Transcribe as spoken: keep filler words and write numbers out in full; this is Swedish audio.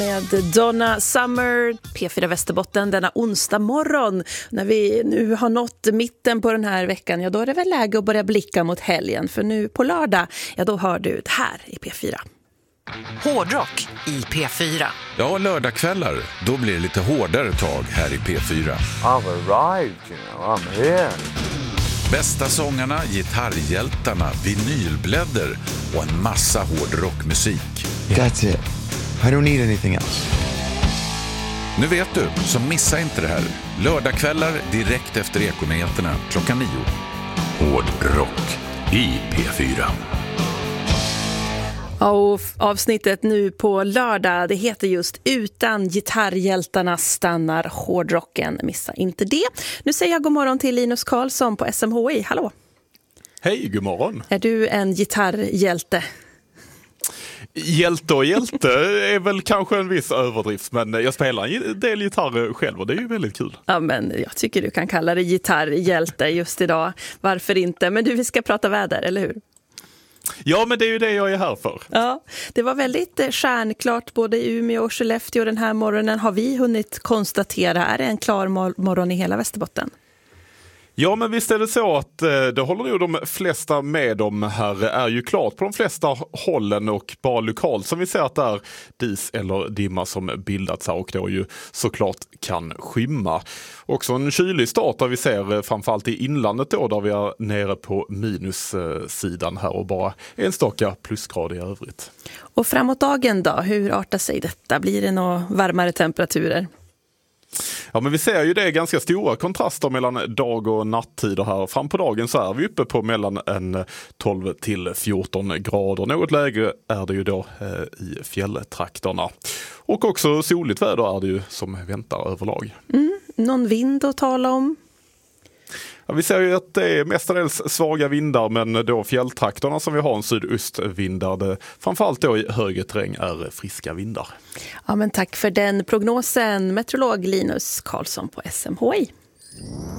Med Donna Summer, P fyra Västerbotten denna onsdag morgon. När vi nu har nått mitten på den här veckan, ja då är det väl läge att börja blicka mot helgen. För nu på lördag, ja då hör du det här i P fyra. Hårdrock i P fyra. Ja, lördagskvällar, då blir det lite hårdare tag här i P fyra. I've arrived, you know, I'm here. Bästa sångarna, gitarrhjältarna, vinylblädder och en massa hårdrockmusik. That's it. I don't need anything else. Nu vet du, så missa inte det här. Lördagskvällar direkt efter Ekonyheterna klockan nio. Hårdrock i P fyra. Och avsnittet nu på lördag, det heter just Utan gitarrhjältarna stannar hårdrocken. Missa inte det. Nu säger jag god morgon till Linus Karlsson på S M H I. Hallå! Hej, god morgon. Är du en gitarrhjälte? Hjälte och hjälte är väl kanske en viss överdrift, men jag spelar en del gitarr själv och det är ju väldigt kul. Ja, men jag tycker du kan kalla det gitarrhjälte just idag. Varför inte? Men du, vi ska prata väder, eller hur? Ja, men det är ju det jag är här för. Ja, det var väldigt stjärnklart både i Umeå och Skellefteå den här morgonen. Har vi hunnit konstatera, är det en klar morgon i hela Västerbotten? Ja, men visst är det så att eh, det håller nog de flesta med om här. Är ju klart på de flesta hållen och bara lokalt som vi ser att det är dis eller dimma som bildats här och då ju såklart kan skymma. Också en kylig start där vi ser framförallt i inlandet då där vi är nere på minussidan här och bara enstaka plusgrad i övrigt. Och framåt dagen då, hur artar sig detta? Blir det några varmare temperaturer? Ja, men vi ser ju det ganska stora kontraster mellan dag- och nattider här. Fram på dagen så är vi uppe på mellan en tolv till fjorton grader. Något lägre är det ju då eh, i fjälltrakterna. Och också soligt väder är det ju som väntar överlag. Mm, någon vind att tala om? Ja, vi ser ju att det är mestadels svaga vindar, men då fjälltrakterna som vi har en sydöstvind där det framförallt då i högre terräng är friska vindar. Ja, men tack för den prognosen, meteorolog Linus Karlsson på S M H I.